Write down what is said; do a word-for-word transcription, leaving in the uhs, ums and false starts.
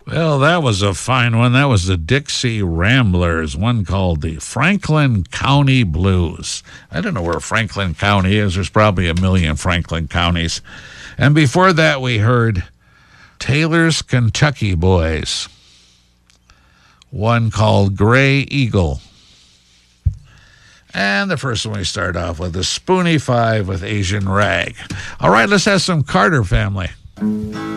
Well, that was a fine one. That was the Dixie Ramblers, one called the Franklin County Blues. I don't know where Franklin County is. There's probably a million Franklin counties. And before that, we heard Taylor's Kentucky Boys, one called Gray Eagle. And the first one we start off with is Spoonie Five with Asian Rag. All right, let's have some Carter Family.